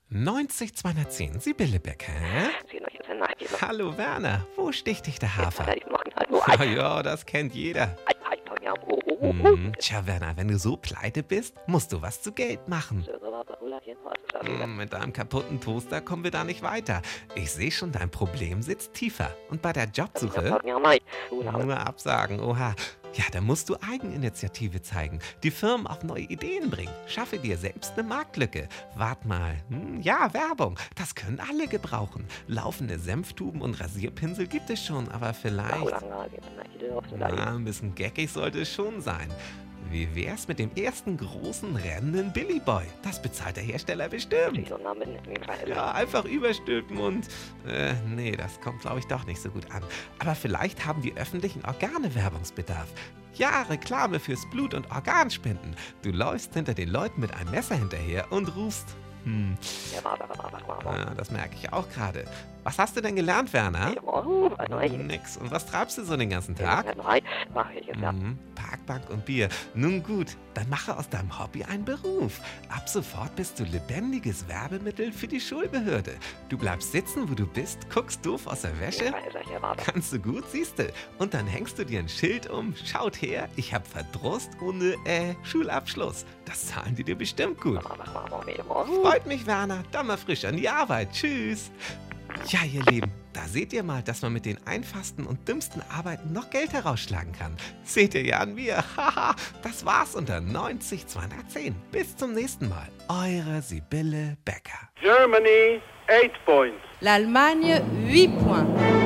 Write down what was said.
90 210, Sibylle Becker. Hallo Werner, wo sticht dich der Hafer? Ja, das kennt jeder. Tja, Werner, wenn du so pleite bist, musst du was zu Geld machen. Mit deinem kaputten Toaster kommen wir da nicht weiter. Ich sehe schon, dein Problem sitzt tiefer. Und bei der Jobsuche? Nur absagen, oha. Ja, da musst du Eigeninitiative zeigen, die Firmen auf neue Ideen bringen. Schaffe dir selbst eine Marktlücke. Wart mal. Ja, Werbung. Das können alle gebrauchen. Laufende Senftuben und Rasierpinsel gibt es schon, aber vielleicht... ein bisschen geckig sollte es schon sein. Wie wär's mit dem ersten großen rennenden Billy Boy? Das bezahlt der Hersteller bestimmt. Ja, einfach überstülpen und... nee, das kommt, glaube ich, doch nicht so gut an. Aber vielleicht haben die öffentlichen Organe Werbungsbedarf. Ja, Reklame fürs Blut- und Organspenden. Du läufst hinter den Leuten mit einem Messer hinterher und rufst... Ja, das merke ich auch gerade. Was hast du denn gelernt, Werner? Nix. Und was treibst du so den ganzen Tag? Parkbank und Bier. Nun gut, dann mache aus deinem Hobby einen Beruf. Ab sofort bist du lebendiges Werbemittel für die Schulbehörde. Du bleibst sitzen, wo du bist, guckst doof aus der Wäsche. Kannst du gut, siehste. Und dann hängst du dir ein Schild um. Schaut her, ich hab Verdrust ohne, Schulabschluss. Das zahlen die dir bestimmt gut. Freut mich, Werner. Dann mal frisch an die Arbeit. Tschüss. Ja, ihr Lieben, da seht ihr mal, dass man mit den einfachsten und dümmsten Arbeiten noch Geld herausschlagen kann. Seht ihr ja an mir. Haha, das war's unter 90 210. Bis zum nächsten Mal. Eure Sibylle Becker. Germany, 8 points. L'Allemagne, 8 points.